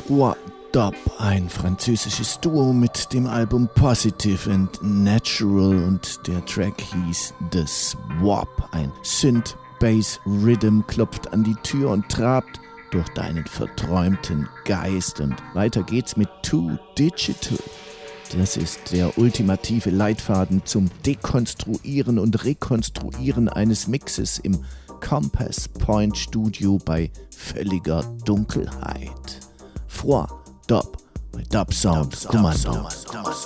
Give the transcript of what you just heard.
Froid Dub, ein französisches Duo mit dem Album Positive and Natural, und der Track hieß The Swap. Ein Synth-Bass-Rhythm klopft an die Tür und trabt durch deinen verträumten Geist. Und weiter geht's mit Too Digital. Das ist der ultimative Leitfaden zum Dekonstruieren und Rekonstruieren eines Mixes im Compass Point Studio bei völliger Dunkelheit. Froid Dub bei Dub Sound Kommando.